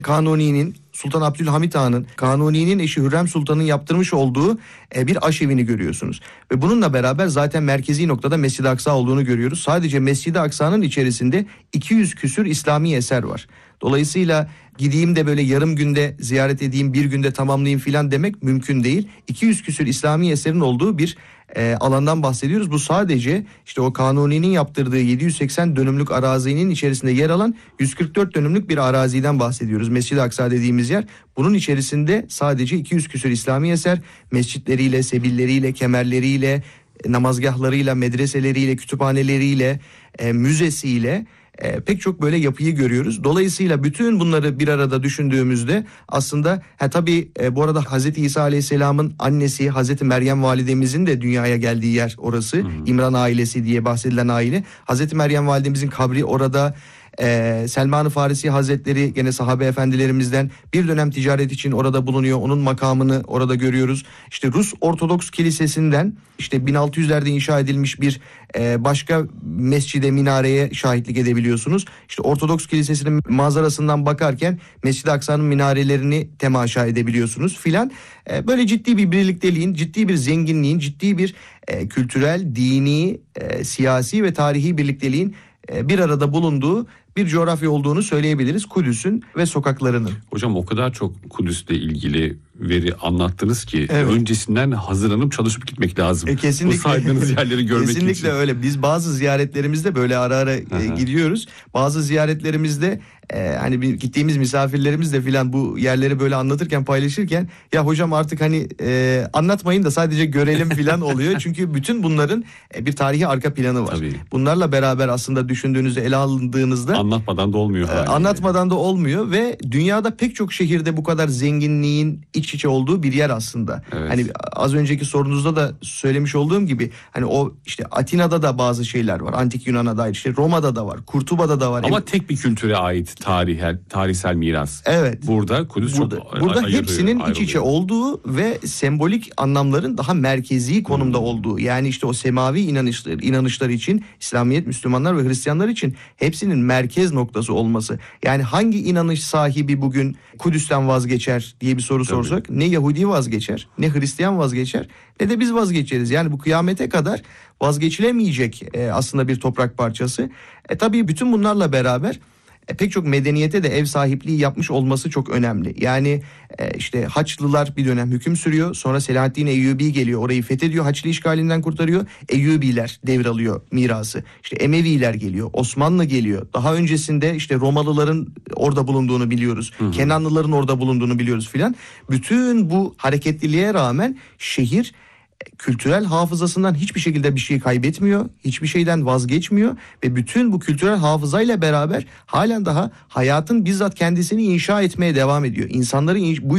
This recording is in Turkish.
Kanuni'nin, Sultan Abdülhamit Han'ın, Kanuni'nin eşi Hürrem Sultan'ın yaptırmış olduğu bir aşevini görüyorsunuz. Ve bununla beraber zaten merkezi noktada Mescid-i Aksa olduğunu görüyoruz. Sadece Mescid-i Aksa'nın içerisinde 200 küsür İslami eser var. Dolayısıyla gideyim de böyle yarım günde ziyaret edeyim, bir günde tamamlayayım filan demek mümkün değil. 200 küsür İslami eserin olduğu bir alandan bahsediyoruz. Bu sadece işte o Kanuni'nin yaptırdığı 780 dönümlük arazinin içerisinde yer alan 144 dönümlük bir araziden bahsediyoruz. Mescid-i Aksa dediğimiz yer. Bunun içerisinde sadece 200 küsür İslami eser, mescitleriyle, sebilleriyle, kemerleriyle, namazgahlarıyla, medreseleriyle, kütüphaneleriyle, müzesiyle pek çok böyle yapıyı görüyoruz. Dolayısıyla bütün bunları bir arada düşündüğümüzde aslında tabii bu arada Hazreti İsa Aleyhisselam'ın annesi Hazreti Meryem validemizin de dünyaya geldiği yer orası. İmran ailesi diye bahsedilen aile. Hazreti Meryem validemizin kabri orada. Selman-ı Farisi Hazretleri gene sahabe efendilerimizden bir dönem ticaret için orada bulunuyor. Onun makamını orada görüyoruz. İşte Rus Ortodoks Kilisesi'nden işte 1600'lerde inşa edilmiş bir başka mescide, minareye şahitlik edebiliyorsunuz. İşte Ortodoks Kilisesi'nin manzarasından bakarken Mescid-i Aksa'nın minarelerini temaşa edebiliyorsunuz filan. Böyle ciddi bir birlikteliğin, ciddi bir zenginliğin, ciddi bir kültürel, dini, siyasi ve tarihi birlikteliğin bir arada bulunduğu bir coğrafya olduğunu söyleyebiliriz Kudüs'ün ve sokaklarının. Hocam o kadar çok Kudüs'le ilgili veri anlattınız ki öncesinden hazırlanıp çalışıp gitmek lazım. Kesinlikle. Bu saydığınız yerleri görmek için. Kesinlikle öyle. Biz bazı ziyaretlerimizde böyle ara ara gidiyoruz. Bazı ziyaretlerimizde hani gittiğimiz misafirlerimizle filan bu yerleri böyle anlatırken, paylaşırken ya hocam artık hani anlatmayın da sadece görelim filan oluyor. Çünkü bütün bunların bir tarihi arka planı var. Tabii. Bunlarla beraber aslında düşündüğünüzde, ele alındığınızda anlatmadan da olmuyor. Anlatmadan da olmuyor ve dünyada pek çok şehirde bu kadar zenginliğin iç içe olduğu bir yer aslında. Evet. Hani az önceki sorunuzda da söylemiş olduğum gibi hani o işte Atina'da da bazı şeyler var. Antik Yunan'a dair, işte Roma'da da var, Kurtuba'da da var. Ama tek bir kültüre ait tarihsel miras. Evet. Burada Kudüs burada hepsinin iç içe olduğu ve sembolik anlamların daha merkezi konumda olduğu. Yani işte o semavi inanışlar için İslamiyet, Müslümanlar ve Hristiyanlar için hepsinin merkez noktası olması. Yani hangi inanış sahibi bugün Kudüs'ten vazgeçer diye bir soru sorsak ne Yahudi vazgeçer, ne Hristiyan vazgeçer, ne de biz vazgeçeriz. Yani bu kıyamete kadar vazgeçilemeyecek aslında bir toprak parçası. Tabii bütün bunlarla beraber pek çok medeniyete de ev sahipliği yapmış olması çok önemli. Yani işte Haçlılar bir dönem hüküm sürüyor. Sonra Selahaddin Eyyubi geliyor. Orayı fethediyor. Haçlı işgalinden kurtarıyor. Eyyubiler devralıyor mirası. İşte Emeviler geliyor. Osmanlı geliyor. Daha öncesinde işte Romalıların orada bulunduğunu biliyoruz. Kenanlıların orada bulunduğunu biliyoruz filan. Bütün bu hareketliliğe rağmen şehir kültürel hafızasından hiçbir şekilde bir şey kaybetmiyor, hiçbir şeyden vazgeçmiyor ve bütün bu kültürel hafızayla beraber halen daha hayatın bizzat kendisini inşa etmeye devam ediyor. İnsanları bu